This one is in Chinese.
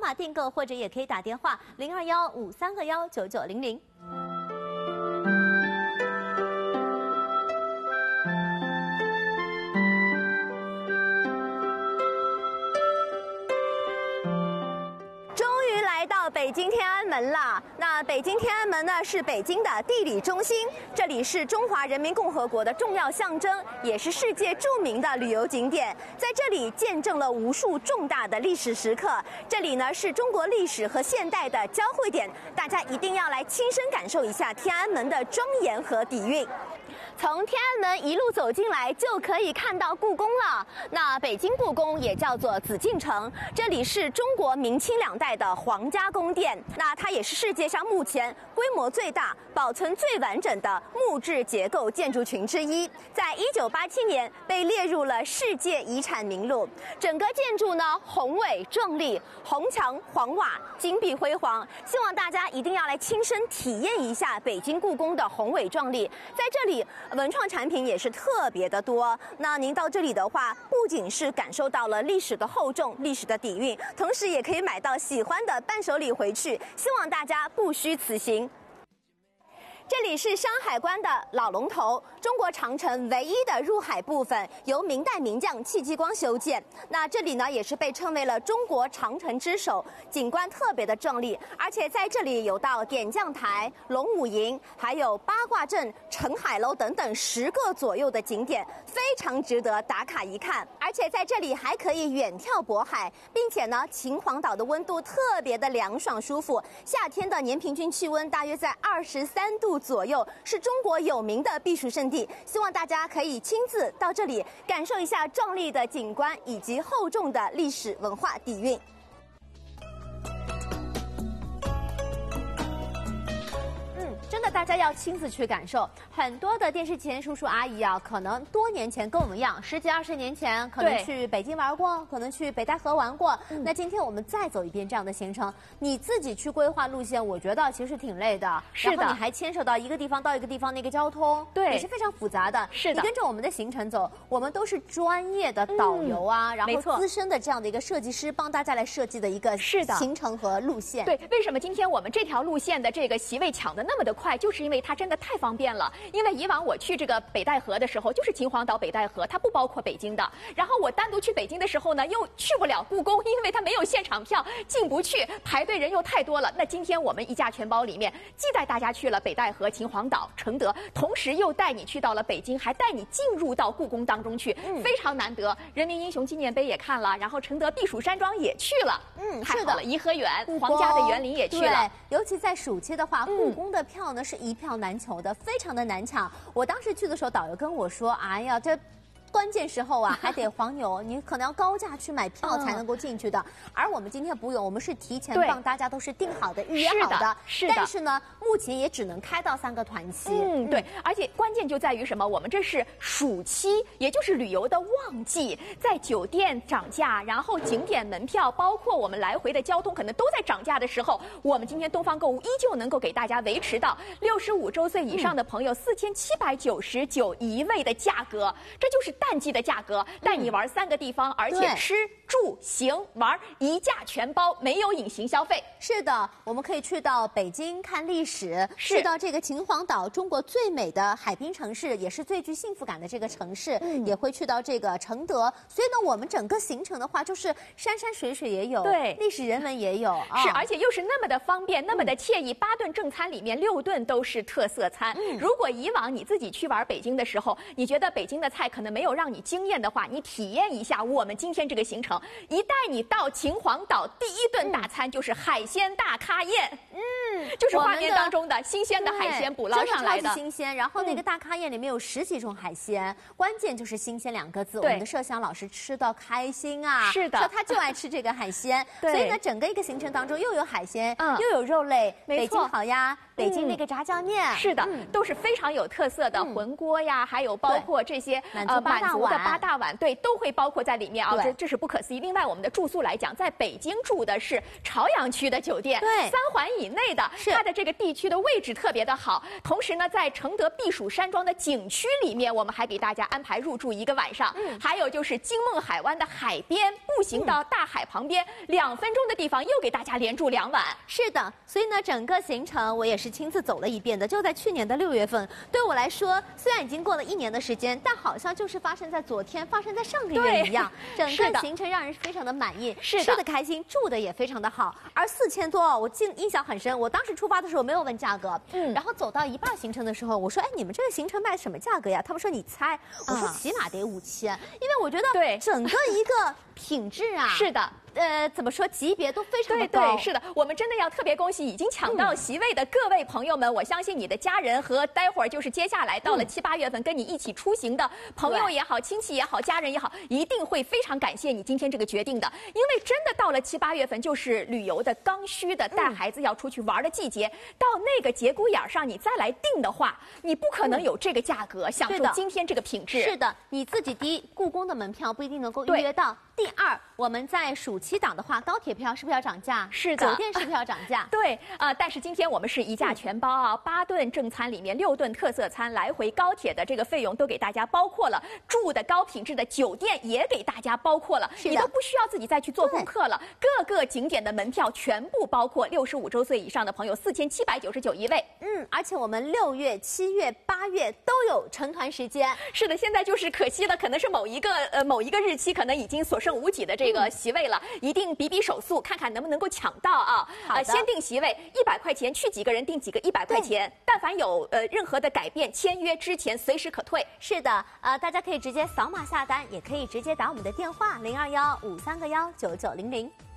码订购，或者也可以打电话02153219900。到北京天安门了。那北京天安门呢，是北京的地理中心，这里是中华人民共和国的重要象征，也是世界著名的旅游景点。在这里见证了无数重大的历史时刻。这里呢是中国历史和现代的交汇点，大家一定要来亲身感受一下天安门的庄严和底蕴。从天安门一路走进来，就可以看到故宫了。那北京故宫也叫做紫禁城，这里是中国明清两代的皇家宫殿。那它也是世界上目前规模最大、保存最完整的木质结构建筑群之一。在1987年被列入了世界遗产名录。整个建筑呢宏伟壮丽，红墙黄瓦，金碧辉煌。希望大家一定要来亲身体验一下北京故宫的宏伟壮丽。在这里，文创产品也是特别的多。那您到这里的话，不仅是感受到了历史的厚重、历史的底蕴，同时也可以买到喜欢的伴手礼回去。希望大家不虚此行。这里是山海关的老龙头，中国长城唯一的入海部分，由明代名将戚继光修建。那这里呢，也是被称为了中国长城之首，景观特别的壮丽。而且在这里有到点将台、龙舞营，还有八卦阵、澄海楼等等10个左右的景点，非常值得打卡一看。而且在这里还可以远眺渤海，并且呢，秦皇岛的温度特别的凉爽舒服，夏天的年平均气温大约在23度左右，是中国有名的避暑胜地。希望大家可以亲自到这里感受一下壮丽的景观以及厚重的历史文化底蕴。真的，大家要亲自去感受。很多的电视前叔叔阿姨啊，可能多年前跟我们一样，10几20年前可能去北京玩过，可能去北戴河玩过。那今天我们再走一遍这样的行程，你自己去规划路线，我觉得其实挺累的。是的。然后你还牵扯到一个地方到一个地方那个交通，对，也是非常复杂的。是的。你跟着我们的行程走，我们都是专业的导游啊，然后资深的这样的一个设计师帮大家来设计的一个行程和路线。 对，为什么今天我们这条路线的这个席位抢得那么的快？就是因为它真的太方便了。因为以往我去这个北戴河的时候，就是秦皇岛北戴河，它不包括北京的。然后我单独去北京的时候呢，又去不了故宫，因为它没有现场票，进不去，排队人又太多了。那今天我们一价全包里面，既带大家去了北戴河、秦皇岛、承德，同时又带你去到了北京，还带你进入到故宫当中去，非常难得。人民英雄纪念碑也看了，然后承德避暑山庄也去了，太好了，颐和园、皇家的园林也去了。 尤其在暑期的话，故宫的票呢是一票难求的，非常的难抢。我当时去的时候，导游跟我说：“哎呀，这关键时候啊，还得黄牛，你可能要高价去买票才能够进去的。而我们今天不用，我们是提前帮大家都是订好的、预约好的。是的。但是呢，目前也只能开到3个团期。 对。而且关键就在于什么？我们这是暑期，也就是旅游的旺季，在酒店涨价，然后景点门票，包括我们来回的交通，可能都在涨价的时候，我们今天东方购物依旧能够给大家维持到65周岁以上的朋友4799一位的价格，这就是淡季的价格，带你玩3个地方，而且吃住行玩一价全包，没有隐形消费。 是的，我们可以去到北京看历史，去到这个秦皇岛，中国最美的海滨城市，也是最具幸福感的这个城市，也会去到这个承德。所以呢，我们整个行程的话，就是山山水水也有，对，历史人文也有， 是，而且又是那么的方便，那么的惬意。8顿正餐里面6顿都是特色餐。如果以往你自己去玩北京的时候，你觉得北京的菜可能没有让你惊艳的话，你体验一下我们今天这个行程，一带你到秦皇岛，第1顿大餐就是海鲜大咖宴，就是画面当中的新鲜的海鲜捕捞上来的， 真的超级新鲜。然后那个大咖宴里面有10几种海鲜，关键就是新鲜2个字。我们的麝香老师吃到开心啊，是的，说他就爱吃这个海鲜，所以呢，整个一个行程当中又有海鲜，又有肉类，北京烤鸭、 北京那个炸酱面， 是的，都是非常有特色的浑锅呀，还有包括这些满族的八大碗，对，都会包括在里面啊，这是不可思议。另外，我们的住宿来讲，在北京住的是朝阳区的酒店， 对，3 环以内的，它的这个地区的位置特别的好。同时呢，在承德避暑山庄的景区里面，我们还给大家安排入住1个晚上。还有就是金梦海湾的海边，步行到大海旁边2分钟的地方，又给大家连住2晚。 是的，所以呢，整个行程我也是亲自走了一遍的，就在去年的6月份。对我来说，虽然已经过了1年的时间，但好像就是发生在昨天，发生在上个月一样。整个行程让人非常的满意，吃的开心，住的也非常的好。而4000多，我印象很深。我当时出发的时候没有问价格，然后走到一半行程的时候，我说：“哎，你们这个行程卖什么价格呀？”他们说：“你猜。”我说：“起码得5000，因为我觉得整个一个品质啊， 是的。 怎么说，级别都非常的高。 对，是的，我们真的要特别恭喜已经抢到席位的各位朋友们。我相信你的家人和待会儿就是接下来到了7、8月份跟你一起出行的朋友也好、亲戚也好、家人也好，一定会非常感谢你今天这个决定的。因为真的到了7、8月份，就是旅游的刚需的带孩子要出去玩的季节。到那个节骨眼上，你再来订的话，你不可能有这个价格享受今天这个品质。 是的，你自己第一，故宫的门票不一定能够预约到。第二，我们在暑期档的话，高铁票是不是要涨价？ 是的， 酒店是不是要涨价？ 对但是今天我们是一价全包啊，8顿正餐里面6顿特色餐，来回高铁的这个费用都给大家包括了，住的高品质的酒店也给大家包括了，你都不需要自己再去做功课了。各个景点的门票全部包括65周岁以上的朋友4799一位。 而且我们6月、7月、8月都有成团时间。 是的，现在就是可惜的，可能是某一个日期可能已经所剩无几的这个席位了，一定比手速，看看能不能够抢到啊！先订席位，100块钱，去几个人订几个100块钱。但凡有任何的改变，签约之前随时可退。 是的，大家可以直接扫码下单，也可以直接打我们的电话0215319900。